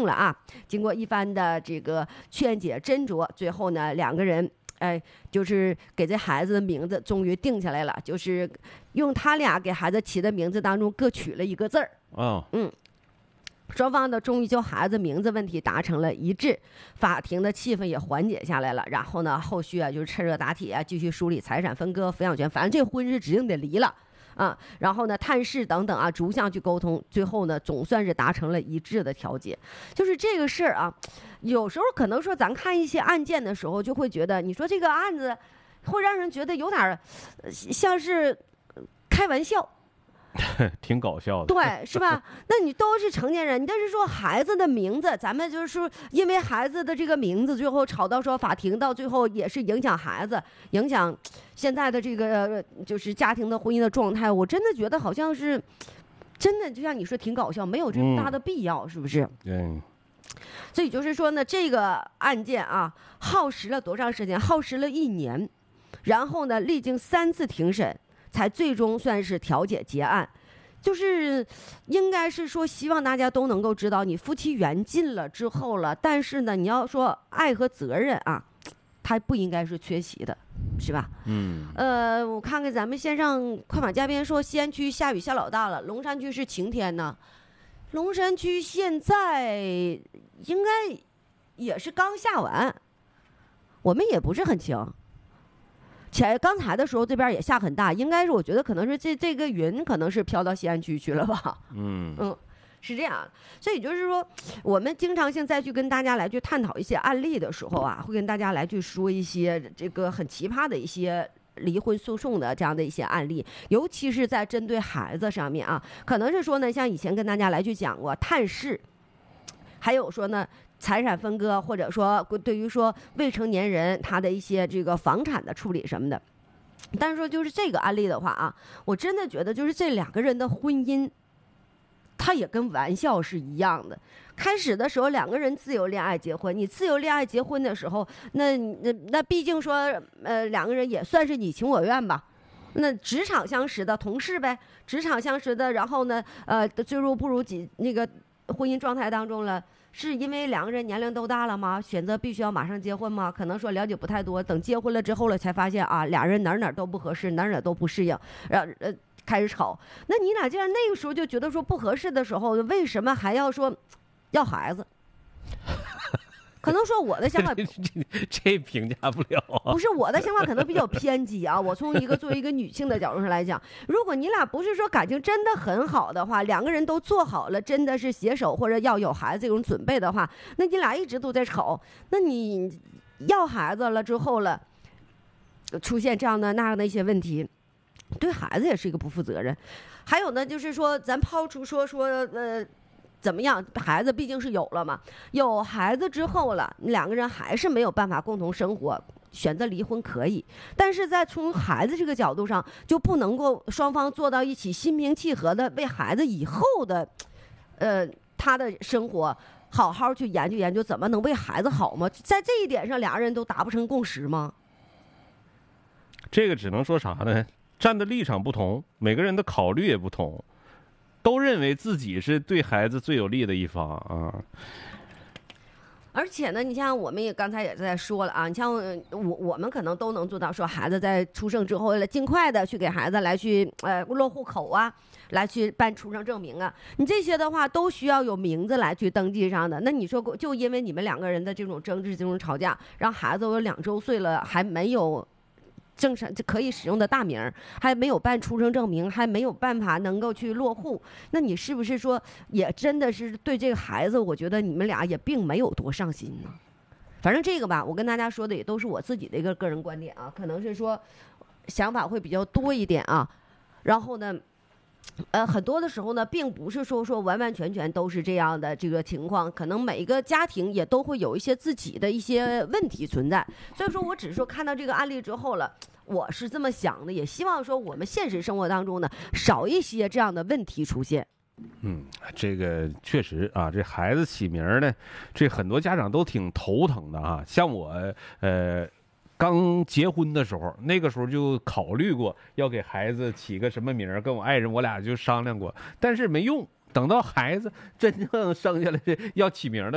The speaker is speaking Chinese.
了啊。经过一番的这个劝解斟酌，最后呢，两个人就是给这孩子的名字终于定下来了，就是用他俩给孩子起的名字当中各取了一个字儿。双方呢终于就孩子名字问题达成了一致，法庭的气氛也缓解下来了。然后呢，后续啊就是趁热打铁啊，继续梳理财产分割、抚养权，反正这婚是指定得离了啊。然后呢，探视等等啊，逐项去沟通，最后呢总算是达成了一致的调解。就是这个事儿啊，有时候可能说咱看一些案件的时候，就会觉得你说这个案子会让人觉得有点像是开玩笑。 挺搞笑的， 对，是吧？那你都是成年人，但是说孩子的名字，咱们就是说，因为孩子的这个名字，最后吵到说法庭，到最后也是影响孩子，影响现在的这个就是家庭的婚姻的状态。我真的觉得好像是，真的就像你说挺搞笑，没有这么大的必要，是不是？ 对。 所以就是说呢，这个案件啊，耗时了多长时间？耗时了1年，然后呢，历经3次庭审。才最终算是调解结案，就是应该是说希望大家都能够知道，你夫妻缘尽了之后了，但是呢，你要说爱和责任啊，它不应该是缺席的，是吧？我看看咱们线上快马加鞭说，西安区下雨下老大了，龙山区是晴天呢。龙山区现在应该也是刚下完，我们也不是很晴。刚才的时候这边也下很大，应该是我觉得可能是这个云可能是飘到西安区去了吧。是这样。所以就是说，我们经常性再去跟大家来去探讨一些案例的时候啊，会跟大家来去说一些这个很奇葩的一些离婚诉讼的这样的一些案例，尤其是在针对孩子上面啊，可能是说呢，像以前跟大家来去讲过探视，还有说呢财产分割，或者说对于说未成年人他的一些这个房产的处理什么的。但是说就是这个案例的话啊，我真的觉得就是这两个人的婚姻，他也跟玩笑是一样的。开始的时候两个人自由恋爱结婚，你自由恋爱结婚的时候，那毕竟说两个人也算是你情我愿吧。那职场相识的同事呗，职场相识的，然后呢坠入步入那个婚姻状态当中了。是因为两个人年龄都大了吗？选择必须要马上结婚吗？可能说了解不太多，等结婚了之后了才发现啊，俩人哪都不合适，哪都不适应，开始吵。那你俩既然那个时候就觉得说不合适的时候，为什么还要说要孩子？可能说我的想法这评价不了啊。 不是我的想法可能比较偏激啊。我从作为一个女性的角度上来讲，如果你俩不是说感情真的很好的话，两个人都做好了真的是携手或者要有孩子这种准备的话，那你俩一直都在吵，那你要孩子了之后了，出现这样的那样的一些问题，对孩子也是一个不负责任。还有呢，就是说咱抛出说怎么样？孩子毕竟是有了嘛，有孩子之后了，两个人还是没有办法共同生活，选择离婚可以，但是在从孩子这个角度上，就不能够双方坐到一起，心平气和的为孩子以后的，他的生活好好去研究研究，怎么能为孩子好吗？在这一点上，俩人都达不成共识吗？ 这个只能说啥呢？站的立场不同，每个人的考虑也不同。都认为自己是对孩子最有利的一方啊， 而且呢，你像我们也刚才也在说了啊，你像我们可能都能做到，说孩子在出生之后，尽快的去给孩子来去落户口啊，来去办出生证明啊，你这些的话都需要有名字来去登记上的。那你说就因为你们两个人的这种争执、这种吵架，让孩子有2周岁了还没有正常可以使用的大名，还没有办出生证明，还没有办法能够去落户，那你是不是说也真的是对这个孩子，我觉得你们俩也并没有多上心呢？反正这个吧，我跟大家说的也都是我自己的一个个人观点啊，可能是说想法会比较多一点啊。然后呢很多的时候呢，并不是说完完全全都是这样的这个情况，可能每一个家庭也都会有一些自己的一些问题存在。所以说我只是说看到这个案例之后了，我是这么想的，也希望说我们现实生活当中呢少一些这样的问题出现。 这个确实啊，这孩子起名呢，这很多家长都挺头疼的啊。像我刚结婚的时候，那个时候就考虑过要给孩子起个什么名儿，跟我爱人我俩就商量过，但是没用。等到孩子真正生下来要起名的